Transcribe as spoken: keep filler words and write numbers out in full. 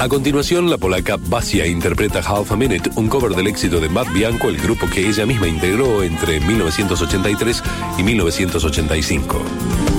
A continuación, la polaca Basia interpreta Half a Minute, un cover del éxito de Matt Bianco, el grupo que ella misma integró entre mil novecientos ochenta y tres y mil novecientos ochenta y cinco.